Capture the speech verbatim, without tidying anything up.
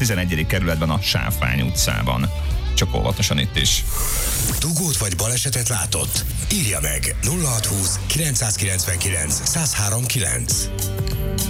tizenegyedik kerületben a Sáfány utcában. Csak óvatosan itt is. Dugót vagy balesetet látott? Írja meg nulla hatszázhúsz kilencszázkilencvenkilenc százhárom kilenc.